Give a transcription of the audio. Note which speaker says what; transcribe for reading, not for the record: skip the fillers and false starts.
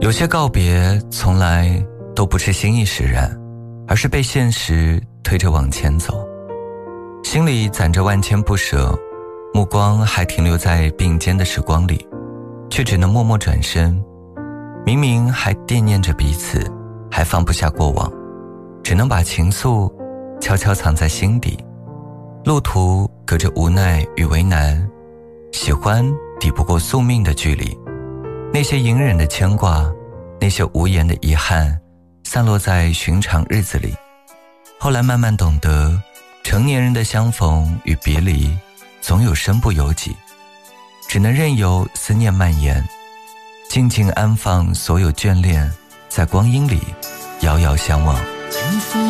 Speaker 1: 有些告别从来都不是心意使然，而是被现实推着往前走，心里攒着万千不舍，目光还停留在并肩的时光里，却只能默默转身。明明还惦念着彼此，还放不下过往，只能把情愫悄悄藏在心底。路途隔着无奈与为难，喜欢抵不过宿命的距离，那些隐忍的牵挂，那些无言的遗憾，散落在寻常日子里。后来慢慢懂得，成年人的相逢与别离总有身不由己，只能任由思念蔓延，静静安放所有眷恋，在光阴里遥遥相望。